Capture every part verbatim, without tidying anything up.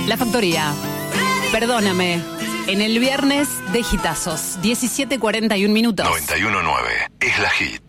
La Factoría. Perdóname. En el viernes de hitazos. diecisiete cuarenta y un minutos. noventa y uno punto nueve es la hit.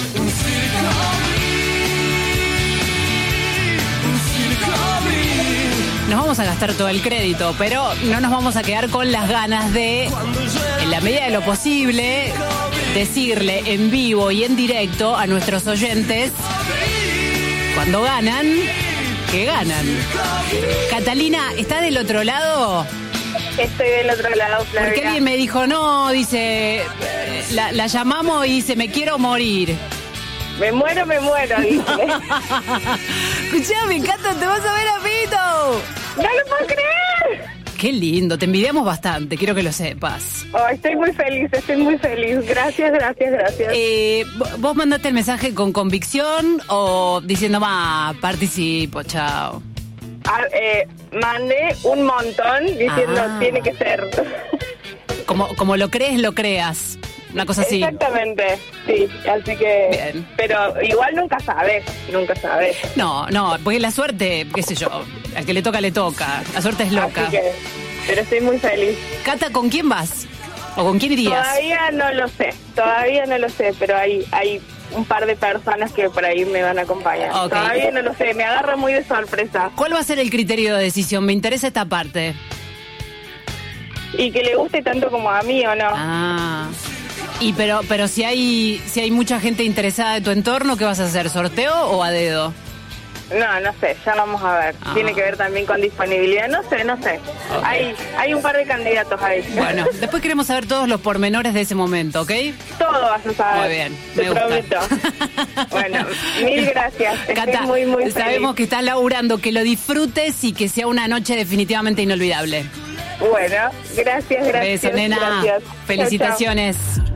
Nos vamos a gastar todo el crédito, pero no nos vamos a quedar con las ganas de, en la medida de lo posible, decirle en vivo y en directo a nuestros oyentes, cuando ganan, que ganan. Catalina, ¿estás del otro lado? Estoy del otro lado, Flavia. Porque alguien me dijo, no, dice, la, la llamamos y dice, me quiero morir. Me muero, me muero, dice. Escuchame, Cata, te vas a ver a Pito. ¡No lo puedo creer! Qué lindo, te envidiamos bastante, quiero que lo sepas. Oh, estoy muy feliz, estoy muy feliz. Gracias, gracias, gracias. Eh, ¿Vos mandaste el mensaje con convicción o diciendo, ma, participo, chao? Ah, eh, mandé un montón diciendo, Ah. tiene que ser. Como, como lo crees, lo creas. Una cosa así. Exactamente, sí, así que... Bien. Pero igual nunca sabes, nunca sabes. No, no, porque la suerte, qué sé yo, al que le toca, le toca. La suerte es loca. Así que, pero estoy muy feliz. Cata, ¿con quién vas? ¿O con quién irías? Todavía no lo sé, todavía no lo sé, pero hay, hay un par de personas que por ahí me van a acompañar. Ok. Todavía no lo sé, me agarra muy de sorpresa. ¿Cuál va a ser el criterio de decisión? Me interesa esta parte. Y que le guste tanto como a mí, ¿o no? Ah. Y pero pero si hay si hay mucha gente interesada de tu entorno, ¿qué vas a hacer? ¿Sorteo o a dedo? No, no sé, ya vamos a ver. Ah. Tiene que ver también con disponibilidad, no sé, no sé. Ok. Hay hay un par de candidatos ahí. Bueno, después queremos saber todos los pormenores de ese momento, ¿ok? Todo vas a saber. Muy bien, te me gusta. prometo. Bueno, mil gracias. Estoy Cata, muy, muy feliz. sabemos que estás laburando, que lo disfrutes y que sea una noche definitivamente inolvidable. Bueno, gracias, gracias. Beso, nena. Gracias. Felicitaciones. Chao, chao.